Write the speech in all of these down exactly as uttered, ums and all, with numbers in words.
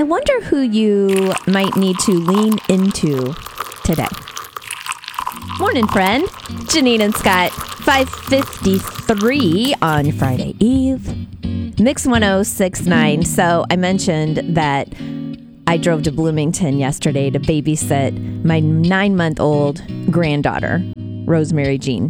I wonder who you might need to lean into today. Morning, friend. Janine and Scott, five fifty-three on Friday Eve. Mix one oh six point nine. So I mentioned that I drove to Bloomington yesterday to babysit my nine-month-old granddaughter, Rosemary Jean.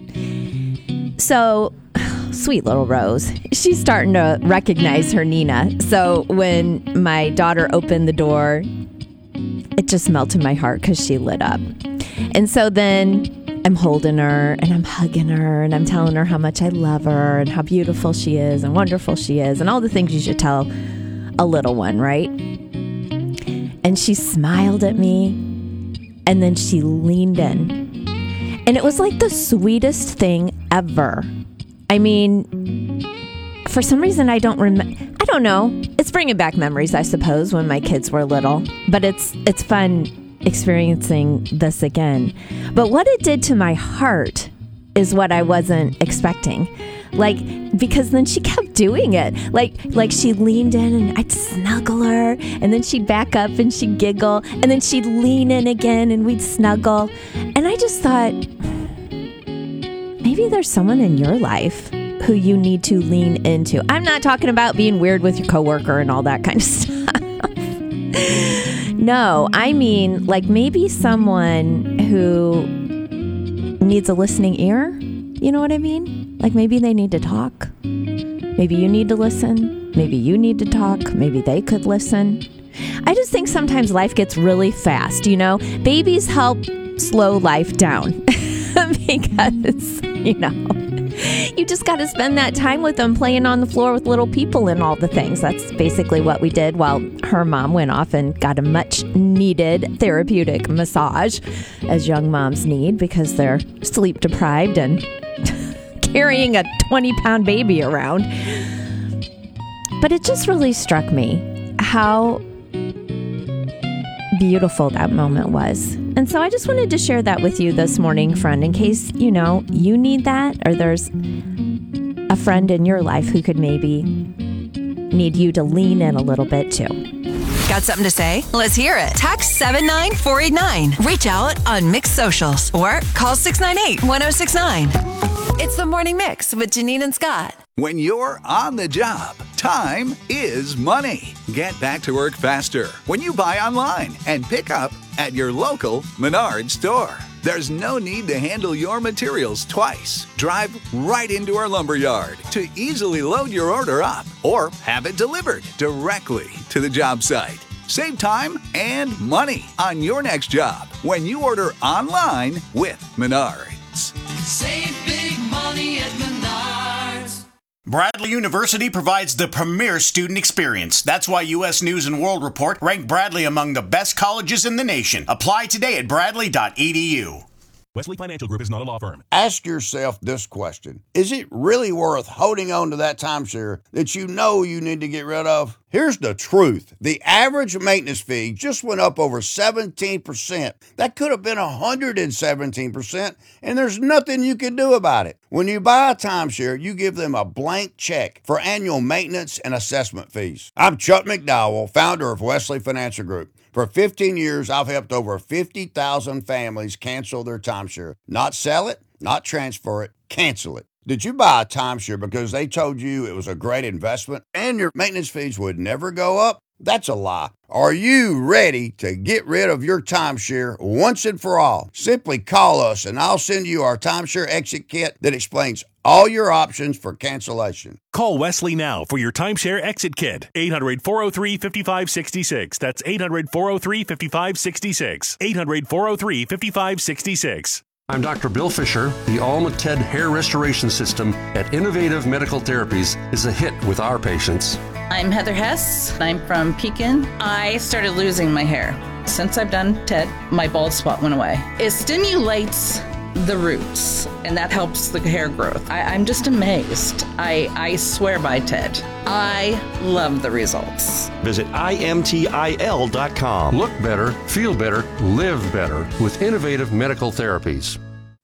So, sweet little Rose. She's starting to recognize her Nina. So when my daughter opened the door, it just melted my heart because she lit up. And so then I'm holding her and I'm hugging her and I'm telling her how much I love her and how beautiful she is and wonderful she is and all the things you should tell a little one, right? And she smiled at me and then she leaned in. And it was like the sweetest thing ever. I mean, for some reason I don't remember. I don't know. It's bringing back memories, I suppose, when my kids were little. But it's it's fun experiencing this again. But what it did to my heart is what I wasn't expecting. Like, because then she kept doing it. Like, like she leaned in and I'd snuggle her, and then she'd back up and she'd giggle, and then she'd lean in again and we'd snuggle. And I just thought, maybe there's someone in your life who you need to lean into. I'm not talking about being weird with your coworker and all that kind of stuff. No, I mean, like maybe someone who needs a listening ear. You know what I mean? Like maybe they need to talk. Maybe you need to listen. Maybe you need to talk. Maybe they could listen. I just think sometimes life gets really fast, you know? Babies help slow life down because, you know, you just got to spend that time with them playing on the floor with little people and all the things. That's basically what we did while her mom went off and got a much needed therapeutic massage, as young moms need because they're sleep deprived and carrying a twenty pound baby around. But it just really struck me how beautiful that moment was. And so I just wanted to share that with you this morning, friend, in case, you know, you need that or there's a friend in your life who could maybe need you to lean in a little bit too. Got something to say? Let's hear it. Text seven nine four eight nine. Reach out on Mix Socials or call six nine eight, one oh six nine. It's the Morning Mix with Janine and Scott. When you're on the job, time is money. Get back to work faster when you buy online and pick up at your local Menards store. There's no need to handle your materials twice. Drive right into our lumber yard to easily load your order up or have it delivered directly to the job site. Save time and money on your next job when you order online with Menards. Save big money at Menards. Bradley University provides the premier student experience. That's why U S News and World Report ranked Bradley among the best colleges in the nation. Apply today at bradley dot e d u. Wesley Financial Group is not a law firm. Ask yourself this question. Is it really worth holding on to that timeshare that you know you need to get rid of? Here's the truth. The average maintenance fee just went up over seventeen percent. That could have been one hundred seventeen percent, and there's nothing you can do about it. When you buy a timeshare, you give them a blank check for annual maintenance and assessment fees. I'm Chuck McDowell, founder of Wesley Financial Group. For fifteen years, I've helped over fifty thousand families cancel their timeshare. Not sell it, not transfer it, cancel it. Did you buy a timeshare because they told you it was a great investment and your maintenance fees would never go up? That's a lie. Are you ready to get rid of your timeshare once and for all? Simply call us and I'll send you our timeshare exit kit that explains all your options for cancellation. Call Wesley now for your timeshare exit kit. eight hundred, four oh three, five five six six. That's eight hundred, four oh three, five five six six. eight hundred, four oh three, five five six six. I'm Doctor Bill Fisher. The Alma-Ted Hair Restoration System at Innovative Medical Therapies is a hit with our patients. I'm Heather Hess. I'm from Pekin. I started losing my hair. Since I've done TED, my bald spot went away. It stimulates the roots, and that helps the hair growth. I, I'm just amazed. I, I swear by TED. I love the results. Visit I M T I L dot com. Look better, feel better, live better with Innovative Medical Therapies.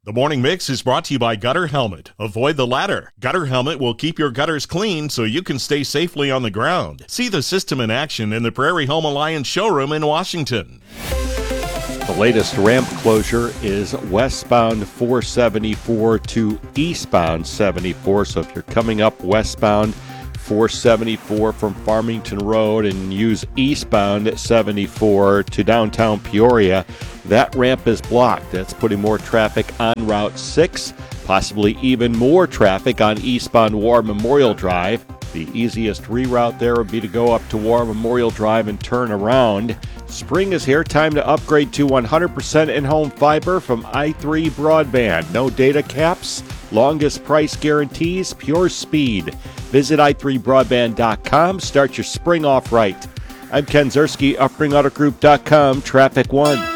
The Morning Mix is brought to you by Gutter Helmet. Avoid the ladder. Gutter Helmet will keep your gutters clean so you can stay safely on the ground. See the system in action in the Prairie Home Alliance showroom in Washington. The latest ramp closure is westbound four seventy-four to eastbound seventy-four. So if you're coming up westbound four seventy-four from Farmington Road and use eastbound seventy-four to downtown Peoria, that ramp is blocked. That's putting more traffic on Route six, possibly even more traffic on eastbound War Memorial Drive. The easiest reroute there would be to go up to War Memorial Drive and turn around. Spring is here. Time to upgrade to one hundred percent in-home fiber from i three Broadband. No data caps, longest price guarantees, pure speed. Visit i three broadband dot com. Start your spring off right. I'm Ken Zerski, Upring Auto Group dot com, Traffic One.